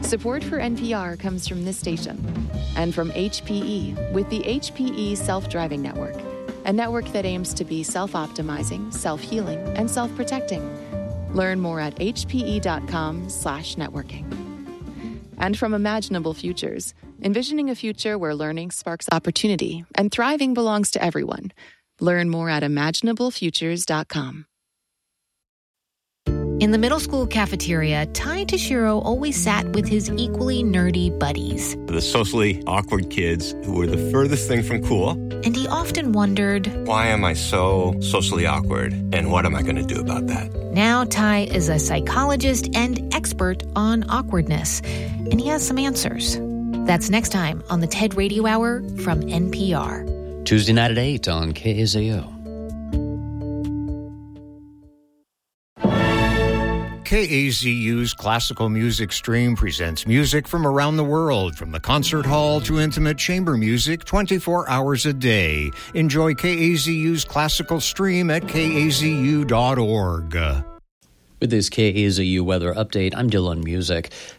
Support for NPR comes from this station and from HPE with the HPE Self-Driving Network, a network that aims to be self-optimizing, self-healing, and self-protecting. Learn more at hpe.com/networking. And from Imaginable Futures, envisioning a future where learning sparks opportunity and thriving belongs to everyone. Learn more at imaginablefutures.com. In the middle school cafeteria, Ty Tashiro always sat with his equally nerdy buddies. The socially awkward kids who were the furthest thing from cool. And he often wondered, why am I so socially awkward, and what am I going to do about that? Now Ty is a psychologist and expert on awkwardness, and he has some answers. That's next time on the TED Radio Hour from NPR. Tuesday night at 8 on KAZO. KAZU's Classical Music Stream presents music from around the world, from the concert hall to intimate chamber music 24 hours a day. Enjoy KAZU's Classical Stream at kazu.org. With this KAZU weather update, I'm Dylan Music.